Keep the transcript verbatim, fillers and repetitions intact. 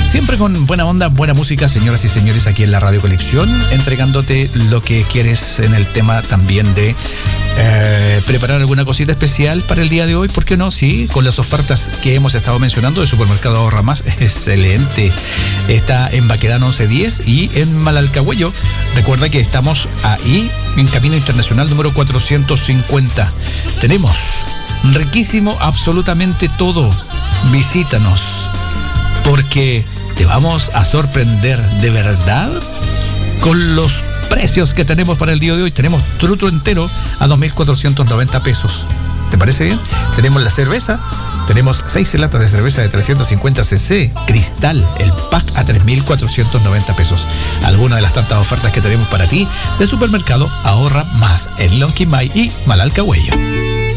Siempre con buena onda, buena música, señoras y señores, aquí en la Radio Conexión, entregándote lo que quieres en el tema también de eh, preparar alguna cosita especial para el día de hoy. ¿Por qué no? Sí, con las ofertas que hemos estado mencionando de Supermercado Ahorra Más. Excelente. Está en Baquedano once diez y en Malalcahuello. Recuerda que estamos ahí en Camino Internacional número cuatrocientos cincuenta. Tenemos riquísimo absolutamente todo. Visítanos, porque te vamos a sorprender de verdad con los precios que tenemos para el día de hoy. Tenemos truto entero a dos mil cuatrocientos noventa pesos. ¿Te parece bien? Tenemos la cerveza. Tenemos seis latas de cerveza de trescientos cincuenta centilitros, Cristal, el pack a tres mil cuatrocientos noventa pesos. Algunas de las tantas ofertas que tenemos para ti de Supermercado Ahorra Más en Lonquimay y Malalcahuello.